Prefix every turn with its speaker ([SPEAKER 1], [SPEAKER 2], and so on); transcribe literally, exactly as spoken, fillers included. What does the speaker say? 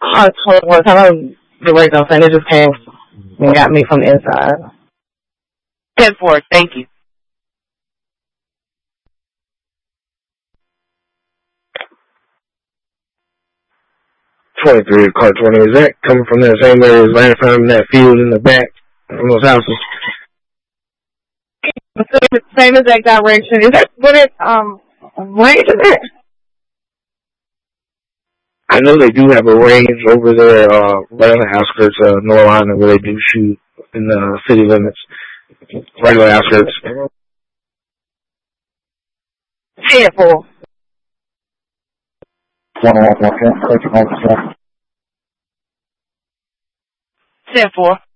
[SPEAKER 1] I told one time I was the radio thing. It just came and got me from the inside.
[SPEAKER 2] ten four, thank you.
[SPEAKER 3] twenty-three, car twenty. Is that coming from that same area as last time, that field in the back from those houses?
[SPEAKER 1] The same exact direction. Is that what it, um, range is it?
[SPEAKER 3] I know they do have a range over there, uh, right on the outskirts of North Carolina where they do shoot in the city limits. Right on the outskirts.
[SPEAKER 1] ten four.
[SPEAKER 2] ten four.